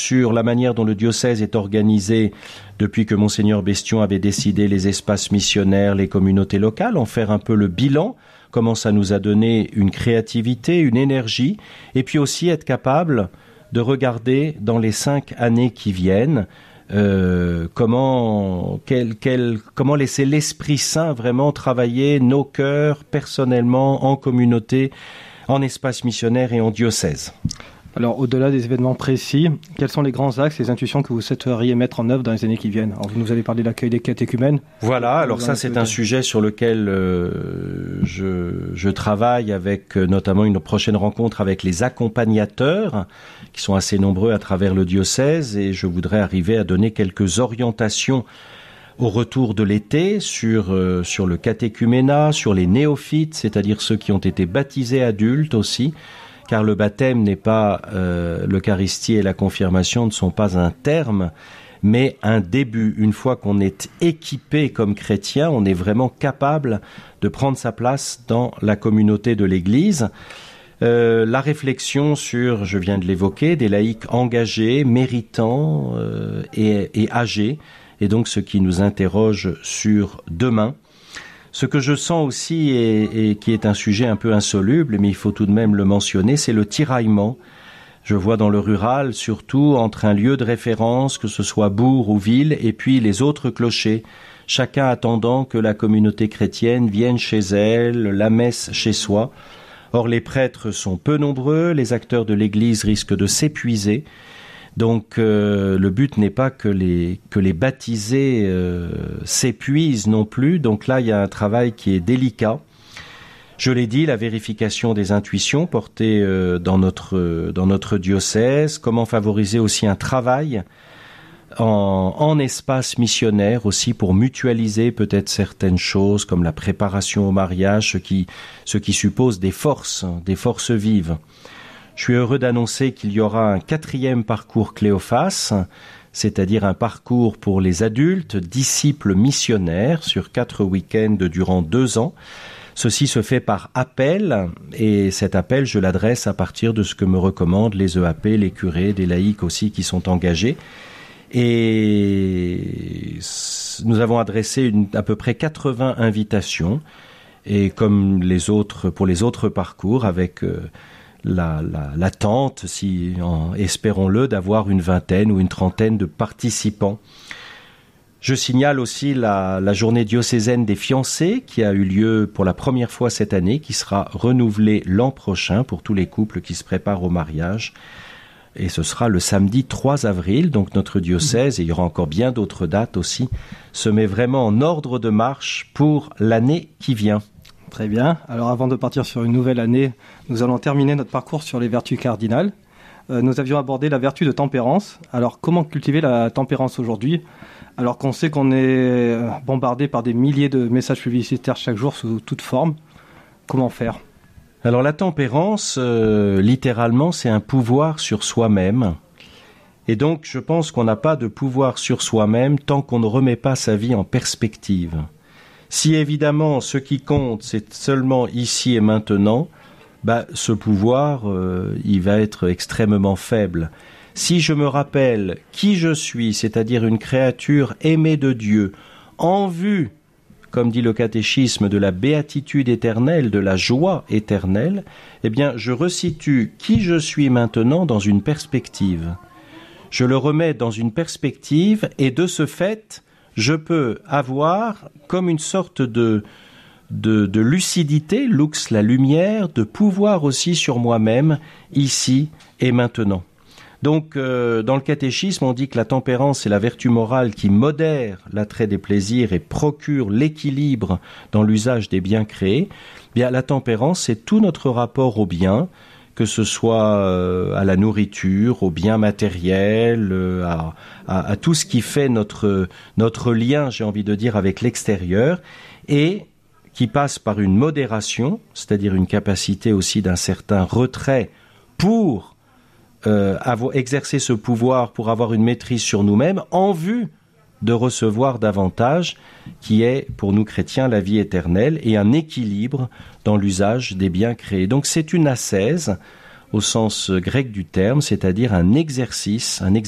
sur la manière dont le diocèse est organisé depuis que Monseigneur Bestion avait décidé les espaces missionnaires, les communautés locales, en faire un peu le bilan, comment ça nous a donné une créativité, une énergie, et puis aussi être capable de regarder dans les 5 années qui viennent comment laisser l'Esprit Saint vraiment travailler nos cœurs personnellement, en communauté, en espace missionnaire et en diocèse. Alors, au-delà des événements précis, quels sont les grands axes, les intuitions que vous souhaiteriez mettre en œuvre dans les années qui viennent ? Alors, vous nous avez parlé de l'accueil des catéchumènes. Voilà, alors ça c'est un sujet sur lequel je travaille avec notamment une prochaine rencontre avec les accompagnateurs qui sont assez nombreux à travers le diocèse, et je voudrais arriver à donner quelques orientations au retour de l'été sur le catéchuménat, sur les néophytes, c'est-à-dire ceux qui ont été baptisés adultes aussi, car le baptême n'est pas, l'Eucharistie et la confirmation ne sont pas un terme, mais un début. Une fois qu'on est équipé comme chrétien, on est vraiment capable de prendre sa place dans la communauté de l'Église. La réflexion sur, je viens de l'évoquer, des laïcs engagés, méritants et âgés, et donc ce qui nous interroge sur demain. Ce que je sens aussi, et qui est un sujet un peu insoluble, mais il faut tout de même le mentionner, c'est le tiraillement. Je vois dans le rural, surtout, entre un lieu de référence, que ce soit bourg ou ville, et puis les autres clochers, chacun attendant que la communauté chrétienne vienne chez elle, la messe chez soi. Or, les prêtres sont peu nombreux, les acteurs de l'Église risquent de s'épuiser. Donc le but n'est pas que les baptisés s'épuisent non plus. Donc là, il y a un travail qui est délicat. Je l'ai dit, la vérification des intuitions portées dans notre diocèse. Comment favoriser aussi un travail en espace missionnaire aussi pour mutualiser peut-être certaines choses comme la préparation au mariage, ce qui suppose des forces vives. Je suis heureux d'annoncer qu'il y aura un 4e parcours Cléophas, c'est-à-dire un parcours pour les adultes, disciples missionnaires, sur 4 week-ends durant 2 ans. Ceci se fait par appel, et cet appel, je l'adresse à partir de ce que me recommandent les EAP, les curés, des laïcs aussi qui sont engagés. Et nous avons adressé à peu près 80 invitations, et comme pour les autres parcours, avec l'attente, espérons-le, d'avoir une 20aine ou une 30aine de participants. Je signale aussi la journée diocésaine des fiancés qui a eu lieu pour la première fois cette année, qui sera renouvelée l'an prochain pour tous les couples qui se préparent au mariage. Et ce sera le samedi 3 avril, donc notre diocèse, et il y aura encore bien d'autres dates aussi, se met vraiment en ordre de marche pour l'année qui vient. Très bien. Alors avant de partir sur une nouvelle année, nous allons terminer notre parcours sur les vertus cardinales. Nous avions abordé la vertu de tempérance. Alors comment cultiver la tempérance aujourd'hui, alors qu'on sait qu'on est bombardé par des milliers de messages publicitaires chaque jour sous toute forme? Comment faire? Alors la tempérance, littéralement, c'est un pouvoir sur soi-même. Et donc je pense qu'on n'a pas de pouvoir sur soi-même tant qu'on ne remet pas sa vie en perspective. Si évidemment ce qui compte c'est seulement ici et maintenant, ce pouvoir il va être extrêmement faible. Si je me rappelle qui je suis, c'est-à-dire une créature aimée de Dieu, en vue, comme dit le catéchisme, de la béatitude éternelle, de la joie éternelle, eh bien je resitue qui je suis maintenant dans une perspective. Je le remets dans une perspective et de ce fait, je peux avoir comme une sorte de lucidité, lux, la lumière, de pouvoir aussi sur moi-même, ici et maintenant. Donc, dans le catéchisme, on dit que la tempérance est la vertu morale qui modère l'attrait des plaisirs et procure l'équilibre dans l'usage des biens créés. Bien, la tempérance, c'est tout notre rapport aux biens, que ce soit à la nourriture, aux biens matériels, à tout ce qui fait notre lien, j'ai envie de dire, avec l'extérieur, et qui passe par une modération, c'est-à-dire une capacité aussi d'un certain retrait pour exercer ce pouvoir, pour avoir une maîtrise sur nous-mêmes, en vue de recevoir davantage, qui est, pour nous chrétiens, la vie éternelle, et un équilibre dans l'usage des biens créés. Donc c'est une ascèse, au sens grec du terme, c'est-à-dire un exercice